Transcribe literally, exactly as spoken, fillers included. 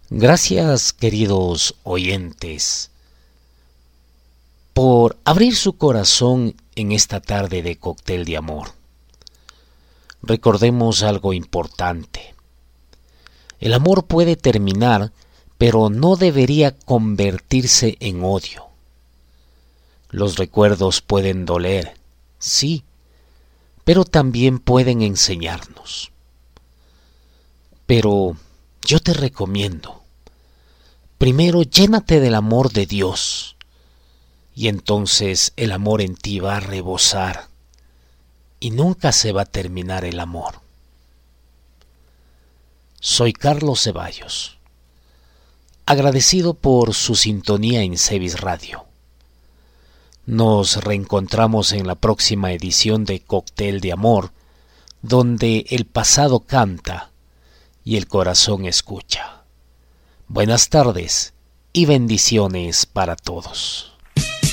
Gracias, queridos oyentes, por abrir su corazón en esta tarde de cóctel de amor. Recordemos algo importante. El amor puede terminar, pero no debería convertirse en odio. Los recuerdos pueden doler, sí, pero también pueden enseñarnos. Pero yo te recomiendo, primero llénate del amor de Dios, y entonces el amor en ti va a rebosar, y nunca se va a terminar el amor. Soy Carlos Ceballos, agradecido por su sintonía en Cevis Radio. Nos reencontramos en la próxima edición de Cóctel de Amor, donde el pasado canta y el corazón escucha. Buenas tardes y bendiciones para todos.